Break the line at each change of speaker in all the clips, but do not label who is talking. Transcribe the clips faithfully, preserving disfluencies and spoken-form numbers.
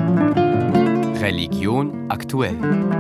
Religion aktuell.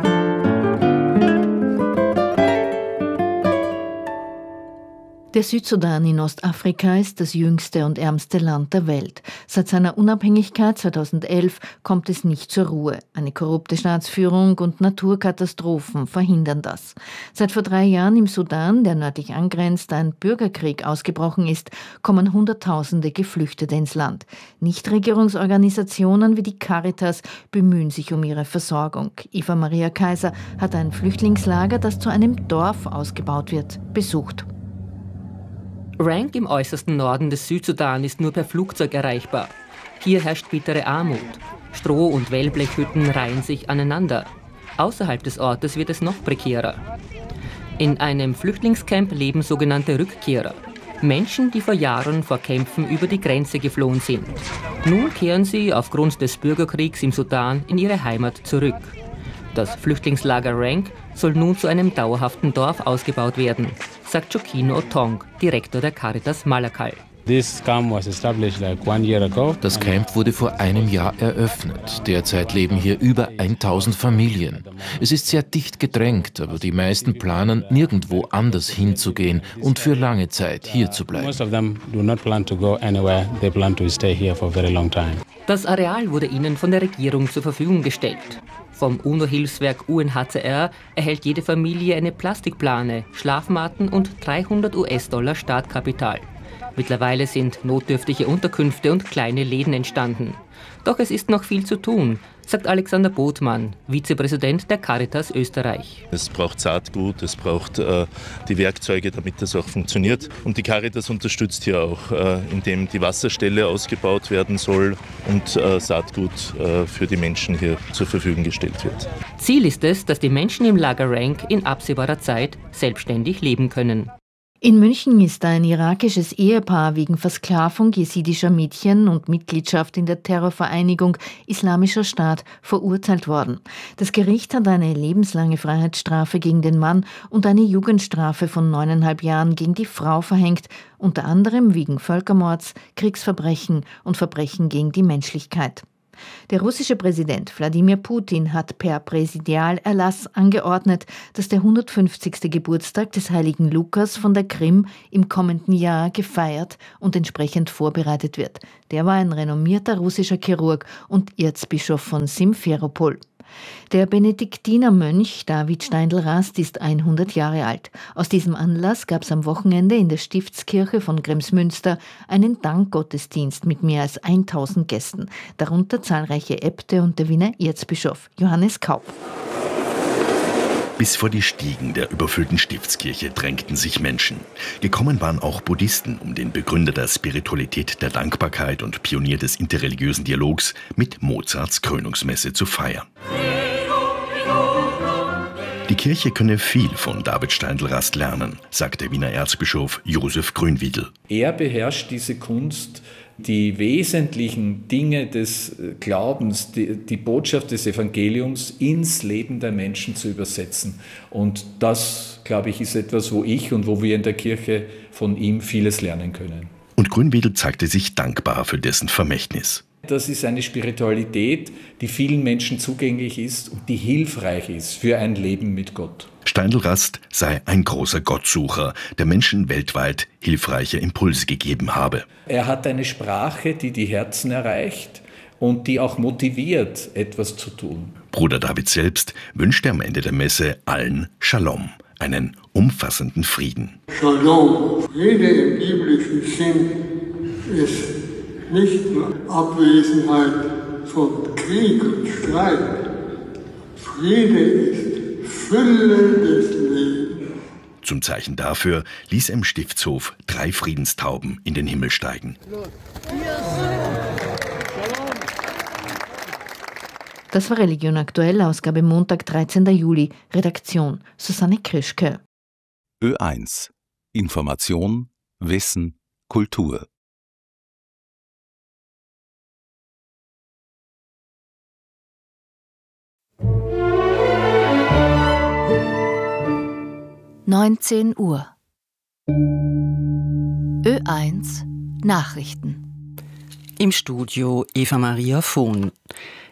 Der Südsudan in Ostafrika ist das jüngste und ärmste Land der Welt. Seit seiner Unabhängigkeit zweitausendelf kommt es nicht zur Ruhe. Eine korrupte Staatsführung und Naturkatastrophen verhindern das. Seit vor drei Jahren im Sudan, der nördlich angrenzt, ein Bürgerkrieg ausgebrochen ist, kommen Hunderttausende Geflüchtete ins Land. Nichtregierungsorganisationen wie die Caritas bemühen sich um ihre Versorgung. Eva Maria Kaiser hat ein Flüchtlingslager, das zu einem Dorf ausgebaut wird, besucht.
Rank im äußersten Norden des Südsudan ist nur per Flugzeug erreichbar. Hier herrscht bittere Armut. Stroh- und Wellblechhütten reihen sich aneinander. Außerhalb des Ortes wird es noch prekärer. In einem Flüchtlingscamp leben sogenannte Rückkehrer. Menschen, die vor Jahren vor Kämpfen über die Grenze geflohen sind. Nun kehren sie aufgrund des Bürgerkriegs im Sudan in ihre Heimat zurück. Das Flüchtlingslager Rank soll nun zu einem dauerhaften Dorf ausgebaut werden, sagt Jokino Otong, Direktor der Caritas Malakal.
Das Camp
wurde vor einem Jahr eröffnet. Derzeit leben hier über tausend Familien. Es ist sehr dicht gedrängt, aber die meisten planen, nirgendwo anders hinzugehen und für lange Zeit hier zu bleiben.
Das Areal wurde ihnen von der Regierung zur Verfügung gestellt. Vom UNO-Hilfswerk U N H C R erhält jede Familie eine Plastikplane, Schlafmatten und dreihundert US-Dollar Startkapital. Mittlerweile sind notdürftige Unterkünfte und kleine Läden entstanden. Doch es ist noch viel zu tun, sagt Alexander Botmann, Vizepräsident der Caritas Österreich.
Es braucht Saatgut, es braucht äh, die Werkzeuge, damit das auch funktioniert. Und die Caritas unterstützt hier auch, äh, indem die Wasserstelle ausgebaut werden soll und äh, Saatgut äh, für die Menschen hier zur Verfügung gestellt wird.
Ziel ist es, dass die Menschen im Lager Rank in absehbarer Zeit selbstständig leben können.
In München ist ein irakisches Ehepaar wegen Versklavung jesidischer Mädchen und Mitgliedschaft in der Terrorvereinigung Islamischer Staat verurteilt worden. Das Gericht hat eine lebenslange Freiheitsstrafe gegen den Mann und eine Jugendstrafe von neuneinhalb Jahren gegen die Frau verhängt, unter anderem wegen Völkermords, Kriegsverbrechen und Verbrechen gegen die Menschlichkeit. Der russische Präsident Wladimir Putin hat per Präsidialerlass angeordnet, dass der hundertfünfzigste Geburtstag des heiligen Lukas von der Krim im kommenden Jahr gefeiert und entsprechend vorbereitet wird. Der war ein renommierter russischer Chirurg und Erzbischof von Simferopol. Der Benediktinermönch David Steindl-Rast ist hundert Jahre alt. Aus diesem Anlass gab es am Wochenende in der Stiftskirche von Kremsmünster einen Dankgottesdienst mit mehr als tausend Gästen, darunter zahlreiche Äbte und der Wiener Erzbischof Johannes Kaup.
Bis vor die Stiegen der überfüllten Stiftskirche drängten sich Menschen. Gekommen waren auch Buddhisten, um den Begründer der Spiritualität der Dankbarkeit und Pionier des interreligiösen Dialogs mit Mozarts Krönungsmesse zu feiern. Die Kirche könne viel von David Steindl-Rast lernen, sagt der Wiener Erzbischof Josef Grünwiedel.
Er beherrscht diese Kunst, die wesentlichen Dinge des Glaubens, die, die Botschaft des Evangeliums ins Leben der Menschen zu übersetzen. Und das, glaube ich, ist etwas, wo ich und wo wir in der Kirche von ihm vieles lernen können.
Und Grünwiedel zeigte sich dankbar für dessen Vermächtnis.
Das ist eine Spiritualität, die vielen Menschen zugänglich ist und die hilfreich ist für ein Leben mit Gott.
Steindl-Rast sei ein großer Gottsucher, der Menschen weltweit hilfreiche Impulse gegeben habe.
Er hat eine Sprache, die die Herzen erreicht und die auch motiviert, etwas zu tun.
Bruder David selbst wünschte am Ende der Messe allen Shalom, einen umfassenden Frieden.
Shalom, Friede im biblischen Sinn ist nicht nur Abwesenheit von Krieg und Streit. Friede ist Fülle des Lebens.
Zum Zeichen dafür ließ er im Stiftshof drei Friedenstauben in den Himmel steigen.
Das war Religion aktuell, Ausgabe Montag, dreizehnten Juli. Redaktion Susanne Krischke.
Ö eins. Information, Wissen, Kultur.
neunzehn Uhr. Ö eins Nachrichten.
Im Studio Eva Maria Vohn.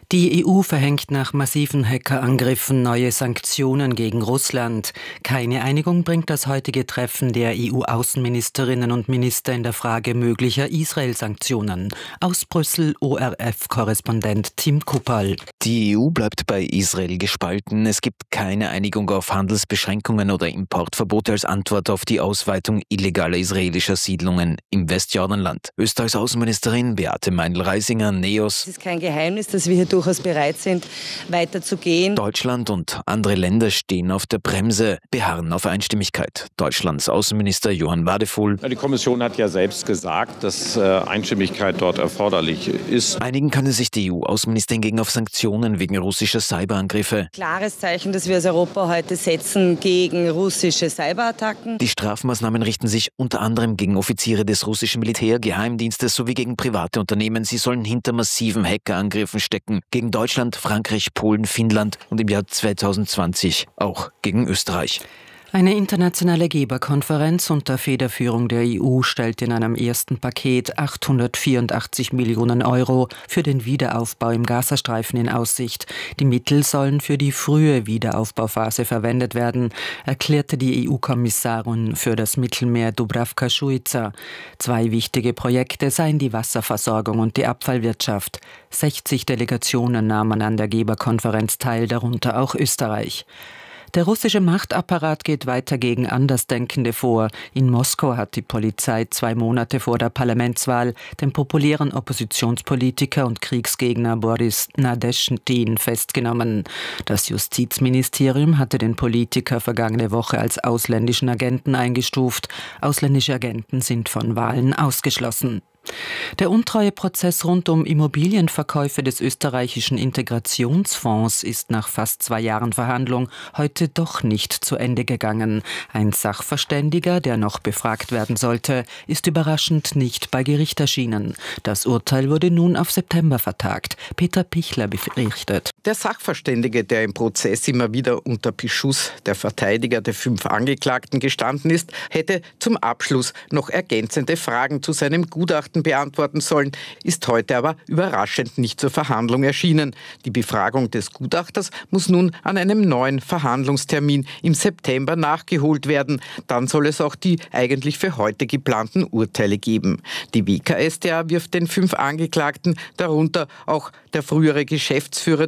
Die E U verhängt nach massiven Hackerangriffen neue Sanktionen gegen Russland. Keine Einigung bringt das heutige Treffen der E U-Außenministerinnen und Minister in der Frage möglicher Israel-Sanktionen. Aus Brüssel O R F-Korrespondent Tim Kupperl.
Die E U bleibt bei Israel gespalten. Es gibt keine Einigung auf Handelsbeschränkungen oder Importverbote als Antwort auf die Ausweitung illegaler israelischer Siedlungen im Westjordanland. Österreichs Außenministerin Beate Meindl-Reisinger, Neos.
Es ist kein Geheimnis, dass wir hier durchaus bereit sind, weiterzugehen.
Deutschland und andere Länder stehen auf der Bremse, beharren auf Einstimmigkeit. Deutschlands Außenminister Johann Wadefuhl.
Die Kommission hat ja selbst gesagt, dass Einstimmigkeit dort erforderlich ist.
Einigen können sich die E U-Außenminister hingegen auf Sanktionen wegen russischer Cyberangriffe.
Klares Zeichen, das wir als Europa heute setzen gegen russische Cyberattacken.
Die Strafmaßnahmen richten sich unter anderem gegen Offiziere des russischen Militär-, Geheimdienstes sowie gegen private Unternehmen. Sie sollen hinter massiven Hackerangriffen stecken. Gegen Deutschland, Frankreich, Polen, Finnland und im Jahr zweitausendzwanzig auch gegen Österreich.
Eine internationale Geberkonferenz unter Federführung der E U stellt in einem ersten Paket achthundertvierundachtzig Millionen Euro für den Wiederaufbau im Gazastreifen in Aussicht. Die Mittel sollen für die frühe Wiederaufbauphase verwendet werden, erklärte die E U-Kommissarin für das Mittelmeer Dubravka Šuica. Zwei wichtige Projekte seien die Wasserversorgung und die Abfallwirtschaft. sechzig Delegationen nahmen an der Geberkonferenz teil, darunter auch Österreich. Der russische Machtapparat geht weiter gegen Andersdenkende vor. In Moskau hat die Polizei zwei Monate vor der Parlamentswahl den populären Oppositionspolitiker und Kriegsgegner Boris Nadeschdin festgenommen. Das Justizministerium hatte den Politiker vergangene Woche als ausländischen Agenten eingestuft. Ausländische Agenten sind von Wahlen ausgeschlossen. Der Untreueprozess rund um Immobilienverkäufe des österreichischen Integrationsfonds ist nach fast zwei Jahren Verhandlung heute doch nicht zu Ende gegangen. Ein Sachverständiger, der noch befragt werden sollte, ist überraschend nicht bei Gericht erschienen. Das Urteil wurde nun auf September vertagt. Peter Pichler berichtet.
Der Sachverständige, der im Prozess immer wieder unter Beschuss der Verteidiger der fünf Angeklagten gestanden ist, hätte zum Abschluss noch ergänzende Fragen zu seinem Gutachten beantworten sollen, ist heute aber überraschend nicht zur Verhandlung erschienen. Die Befragung des Gutachters muss nun an einem neuen Verhandlungstermin im September nachgeholt werden. Dann soll es auch die eigentlich für heute geplanten Urteile geben. Die W K S t A wirft den fünf Angeklagten, darunter auch der frühere Geschäftsführer